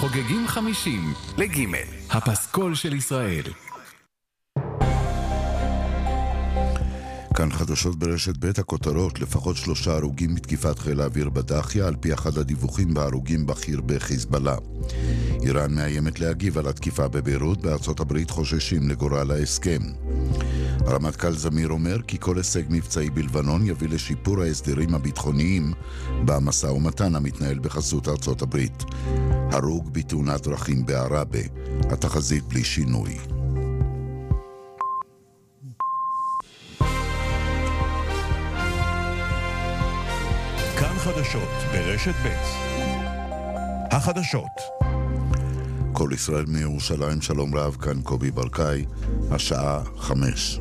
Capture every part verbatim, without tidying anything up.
חוגגים חמישים לג' הפסקול של ישראל. כאן חדשות ברשת בית הכותרות, לפחות שלושה הרוגים מתקיפת חיל האוויר בדחיה, על פי אחד הדיווחים בהרוגים בכיר בחיזבאללה. איראן מאיימת להגיב על התקיפה בביירות, בארצות הברית חוששים לגורל ההסכם. הרמטכ"ל זמיר אומר כי כל הישג מבצעי בלבנון יביא לשיפור ההסדרים הביטחוניים במשא ומתן המתנהל בחסות ארצות הברית. הרוג בתאונת דרכים בעראבה, התחזית בלי שינוי. כאן חדשות ברשת ב' החדשות. כל ישראל מירושלים, שלום רב, כאן קובי ברקאי, השעה חמש.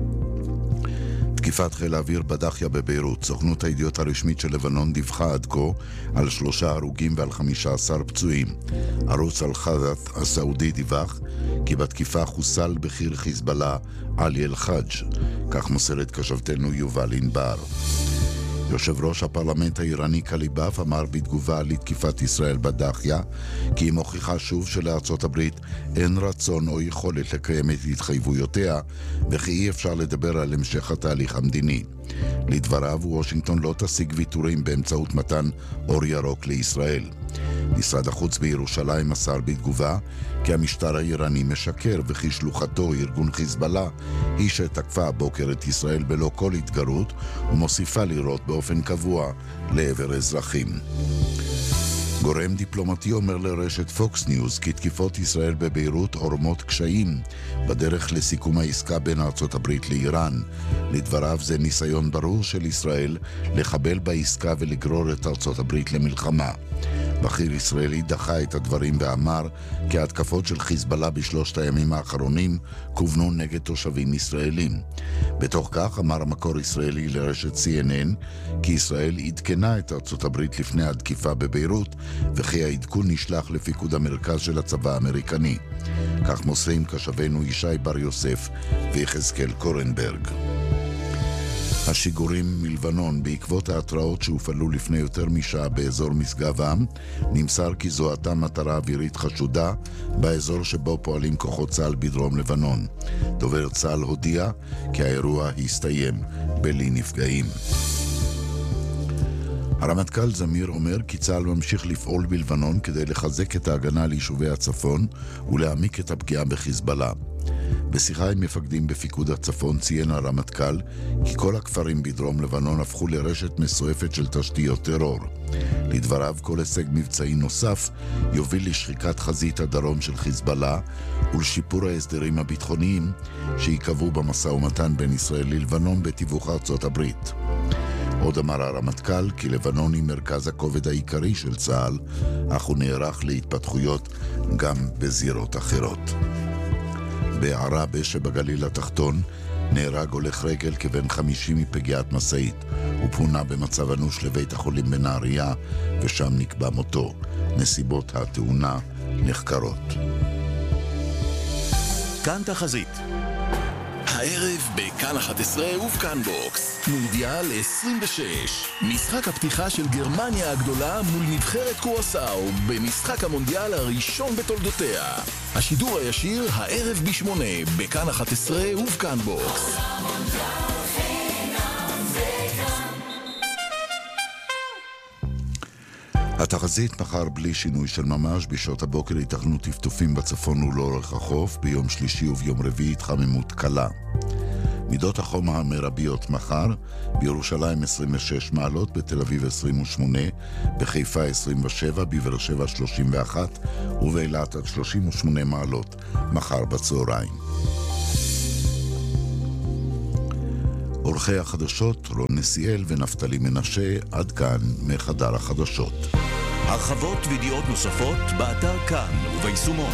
תקיפת חיל האוויר בדחיה בביירות. סוכנות הידיעות הרשמית של לבנון דיווחה עד כה על שלושה הרוגים ועל חמישה עשר פצועים. ערוץ אל-חדת הסעודי דיווח כי בתקיפה חוסל בכיר חיזבאללה עלי אל-חאג', כך מוסרת כתבתנו יובל ענבר. יושב ראש הפרלמנט האיראני קליבאף אמר בתגובה לתקיפת ישראל בדחיה כי היא מוכיחה שוב שלארצות הברית אין רצון או יכולת לקיים את התחייבויותיה וכי אי אפשר לדבר על המשך התהליך המדיני. לדבריו, וושינגטון לא תשיג ויתורים באמצעות מתן אור ירוק לישראל. משרד החוץ בירושלים מסר בתגובה כי המשטר האיראני משקר וכי שלוחתו ארגון חיזבאללה היא שתקפה הבוקר את ישראל בלא כל התגרות ומוסיפה לירות באופן קבוע לעבר אזרחים. גורם דיפלומטי אומר לרשת פוקס ניוז כי תקיפות ישראל בביירות עורמות קשיים בדרך לסיכום העסקה בין ארצות הברית לאיראן. לדבריו, זה ניסיון ברור של ישראל לחבל בעסקה ולגרור את ארצות הברית למלחמה. בכיר ישראלי דחה את הדברים ואמר כי ההתקפות של חיזבאללה בשלושת הימים האחרונים כוונו נגד תושבים ישראלים. בתוך כך אמר המקור ישראלי לרשת סי אן אן כי ישראל עדכנה את ארצות הברית לפני התקיפה בביירות וכי העדכון נשלח לפיקוד המרכז של הצבא האמריקני. כך מוסרים כשבנו ישי בר יוסף ויחזקאל קורנברג. השיגורים מלבנון בעקבות ההתראות שהופעלו לפני יותר משעה באזור משגב עם, נמסר כי זוהתה מטרה אווירית חשודה באזור שבו פועלים כוחות צה"ל בדרום לבנון. דובר צה"ל הודיע כי האירוע הסתיים בלי נפגעים. הרמטכ"ל זמיר אומר כי צה"ל ממשיך לפעול בלבנון כדי לחזק את ההגנה על יישובי הצפון ולהעמיק את הפגיעה בחיזבאללה. בשיחה עם מפקדים בפיקוד הצפון ציין הרמטכ"ל כי כל הכפרים בדרום לבנון הפכו לרשת מסועפת של תשתיות טרור. לדבריו, כל הישג מבצעי נוסף יוביל לשחיקת חזית הדרום של חיזבאללה ולשיפור ההסדרים הביטחוניים שיקבעו במשא ומתן בין ישראל ללבנון בתיווך ארצות הברית. עוד אמר הרמטכ"ל כי לבנון היא מרכז הכובד העיקרי של צה"ל, אך הוא נערך להתפתחויות גם בזירות אחרות. בעראבה שבגליל התחתון נהרג הולך רגל כבן חמישים מפגיעת משאית. הוא פונה במצב אנוש לבית החולים בנהריה ושם נקבע מותו. נסיבות התאונה נחקרות. כאן תחזית. הערב בכאן אחת עשרה ובכאן בוקס מונדיאל עשרים ושש, משחק הפתיחה של גרמניה הגדולה מול נבחרת קורסאו במשחק המונדיאל הראשון בתולדותיה. השידור הישיר הערב בשמונה בכאן אחת עשרה ובכאן בוקס. התחזית: מחר בלי שינוי של ממש, בשעות הבוקר ייתכנו טפטופים בצפון ולאורך החוף, ביום שלישי וביום רביעי התחממות קלה. מידות החום המרביות מחר: בירושלים עשרים ושש מעלות, בתל אביב עשרים ושמונה, בחיפה עשרים ושבע, בבאר שבע שלושים ואחת ובאילת עד שלושים ושמונה מעלות מחר בצהריים. עורכי החדשות רון נסיאל ונפתלי מנשה. עד כאן מחדר החדשות. הרחבות וידיעות נוספות באתר כאן וביישומון.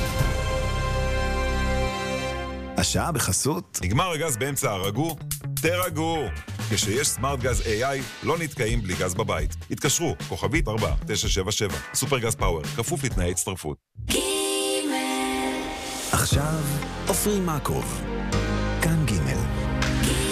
השעה בחסות. נגמר הגז באמצע הרגו? תרגו! כשיש סמארט גז איי איי לא נתקעים בלי גז בבית. התקשרו, כוכבית ארבע תשע שבע שבע. סופר גז פאוור, כפוף לתנאי הצטרפות. עכשיו, אופרי מקוב.